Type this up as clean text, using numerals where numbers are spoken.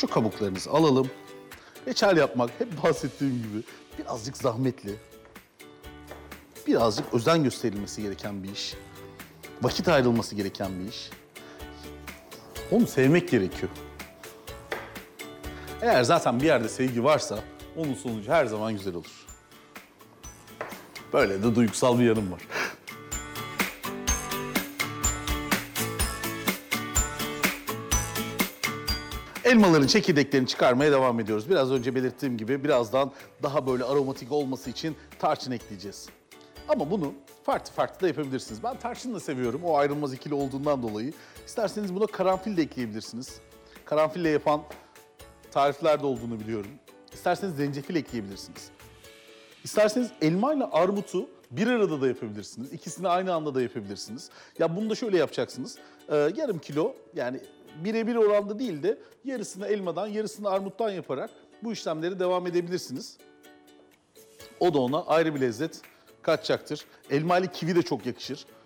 Şu kabuklarınızı alalım. Reçel yapmak hep bahsettiğim gibi birazcık zahmetli. Birazcık özen gösterilmesi gereken bir iş. Vakit ayrılması gereken bir iş. Onu sevmek gerekiyor. Eğer zaten bir yerde sevgi varsa onun sonucu her zaman güzel olur. Böyle de duygusal bir yanım var. Elmaların çekirdeklerini çıkarmaya devam ediyoruz. Biraz önce belirttiğim gibi birazdan daha böyle aromatik olması için tarçın ekleyeceğiz. Ama bunu farklı farklı da yapabilirsiniz. Ben tarçını da seviyorum o ayrılmaz ikili olduğundan dolayı. İsterseniz buna karanfil de ekleyebilirsiniz. Karanfille yapan tarifler de olduğunu biliyorum. İsterseniz zencefil ekleyebilirsiniz. İsterseniz elma ile armutu bir arada da yapabilirsiniz. İkisini aynı anda da yapabilirsiniz. Ya bunu da şöyle yapacaksınız. Yarım kilo yani birebir oranda değil de yarısını elmadan yarısını armuttan yaparak bu işlemleri devam edebilirsiniz. O da ona ayrı bir lezzet katacaktır. Elma ile kivi de çok yakışır.